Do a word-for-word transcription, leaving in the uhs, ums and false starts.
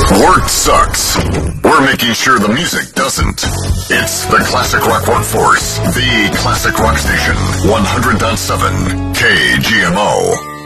Work sucks. We're making sure the music doesn't. It's the Classic Rock Workforce, the Classic Rock Station, one hundred point seven K G M O.